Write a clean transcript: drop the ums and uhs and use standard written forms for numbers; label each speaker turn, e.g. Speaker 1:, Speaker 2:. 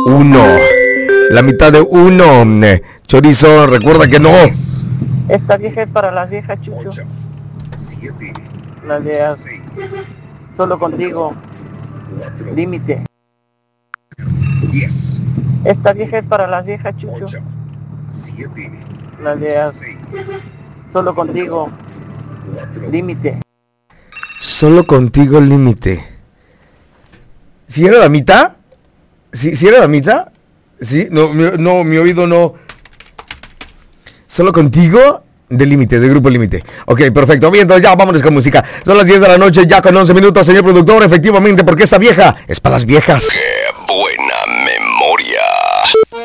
Speaker 1: uno. La mitad de uno. Chorizo, recuerda que no.
Speaker 2: Esta vieja es para las viejas, Chucho. Las de solo contigo. Límite. Esta vieja es para las viejas, Chucho. Las de solo contigo. Límite.
Speaker 1: Solo contigo, límite. ¿Si era damita? ¿Si era damita? Sí, no, mi oído no. Solo contigo, de límite, de grupo límite. Ok, perfecto. Bien, entonces ya vámonos con música. Son las 10 de la noche, ya con 11 minutos, señor productor. Efectivamente, porque esta vieja es para las viejas.
Speaker 3: ¡Qué buena memoria!